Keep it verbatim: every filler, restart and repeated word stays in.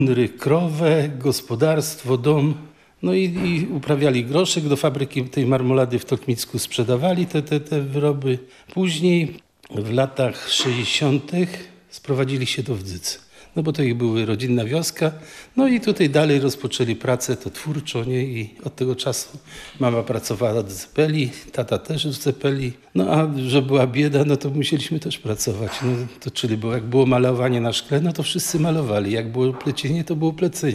Krowę, gospodarstwo, dom. No i, i uprawiali groszek, do fabryki tej marmolady w Tolkmicku sprzedawali te, te, te wyroby. Później w latach sześćdziesiątych sprowadzili się do Wdzycy. No bo to ich była rodzinna wioska. No i tutaj dalej rozpoczęli pracę to twórczo, nie? I od tego czasu mama pracowała w Cepeli, tata też w Cepeli. No a że była bieda, no to musieliśmy też pracować. No to czyli było, jak było malowanie na szkle, no to wszyscy malowali. Jak było plecienie, to było plecenie.